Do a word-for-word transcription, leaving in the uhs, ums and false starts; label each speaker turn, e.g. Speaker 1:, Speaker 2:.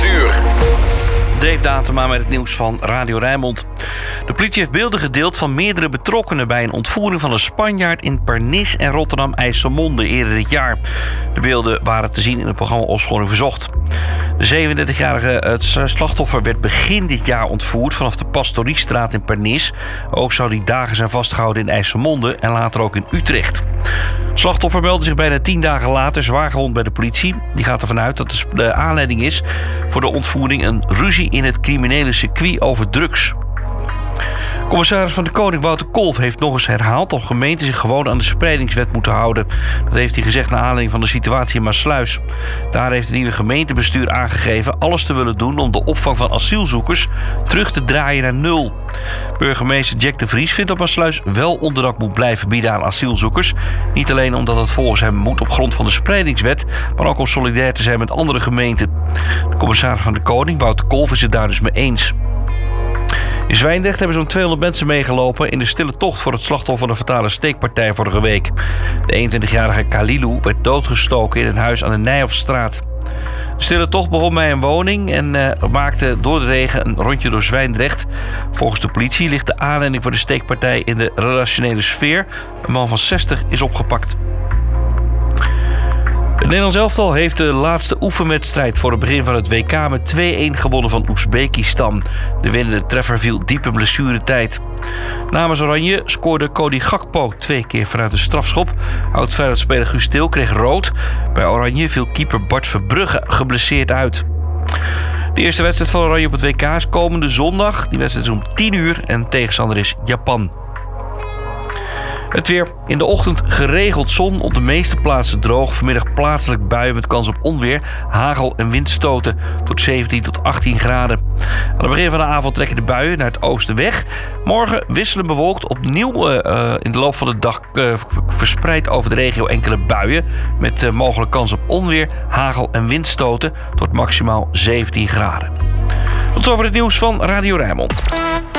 Speaker 1: Nieuwsuur.
Speaker 2: Dave Datema met het nieuws van Radio Rijnmond. De politie heeft beelden gedeeld van meerdere betrokkenen bij een ontvoering van een Spanjaard in Pernis en Rotterdam-IJsselmonde eerder dit jaar. De beelden waren te zien in het programma Opsporing Verzocht. De zevenendertigjarige slachtoffer werd begin dit jaar ontvoerd vanaf de Pastoriestraat in Pernis. Ook zou hij dagen zijn vastgehouden in IJsselmonde en later ook in Utrecht. Het slachtoffer meldde zich bijna tien dagen later zwaargewond bij de politie. Die gaat ervan uit dat de aanleiding is voor de ontvoering een ruzie in het criminele circuit over drugs. Commissaris van de Koning Wouter Kolff heeft nog eens herhaald dat gemeenten zich gewoon aan de spreidingswet moeten houden. Dat heeft hij gezegd naar aanleiding van de situatie in Maassluis. Daar heeft het nieuwe gemeentebestuur aangegeven alles te willen doen om de opvang van asielzoekers terug te draaien naar nul. Burgemeester Jack de Vries vindt dat Maassluis wel onderdak moet blijven bieden aan asielzoekers. Niet alleen omdat het volgens hem moet op grond van de spreidingswet, maar ook om solidair te zijn met andere gemeenten. De commissaris van de Koning Wouter Kolff is het daar dus mee eens. In Zwijndrecht hebben zo'n tweehonderd mensen meegelopen in de stille tocht voor het slachtoffer van de fatale steekpartij vorige week. De eenentwintigjarige Khalilou werd doodgestoken in een huis aan de Nijhoffstraat. De stille tocht begon bij een woning en uh, maakte door de regen een rondje door Zwijndrecht. Volgens de politie ligt de aanleiding voor de steekpartij in de relationele sfeer. Een man van zestig is opgepakt. Het Nederlands elftal heeft de laatste oefenwedstrijd voor het begin van het W K met twee-een gewonnen van Oezbekistan. De winnende treffer viel diep in blessuretijd. Namens Oranje scoorde Cody Gakpo twee keer vanuit de strafschop. Oud-Feyenoord-speler Guus Til kreeg rood. Bij Oranje viel keeper Bart Verbrugge geblesseerd uit. De eerste wedstrijd van Oranje op het W K is komende zondag. Die wedstrijd is om tien uur en tegenstander is Japan. Het weer. In de ochtend geregeld zon, op de meeste plaatsen droog. Vanmiddag plaatselijk buien met kans op onweer, hagel en windstoten tot zeventien tot achttien graden. Aan het begin van de avond trekken de buien naar het oosten weg. Morgen wisselen bewolkt, opnieuw uh, in de loop van de dag uh, verspreid over de regio enkele buien. Met uh, mogelijk kans op onweer, hagel en windstoten tot maximaal zeventien graden. Tot zover het nieuws van Radio Rijnmond.